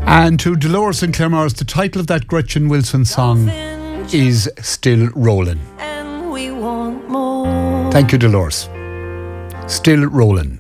And to Dolores and Claremorris, the title of that Gretchen Wilson song is Still Rollin'. And we want more. Thank you, Dolores. Still Rollin'.